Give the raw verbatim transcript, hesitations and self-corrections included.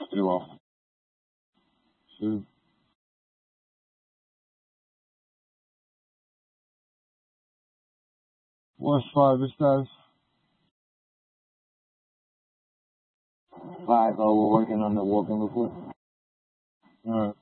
pretty well. So, what's five status? Five, oh, we're working on the walking report. Alright.